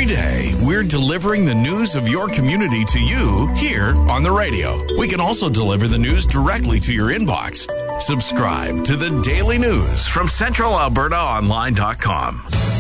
day, we're delivering the news of your community to you here on the radio. We can also deliver the news directly to your inbox. Subscribe to the Daily News from CentralAlbertaOnline.com.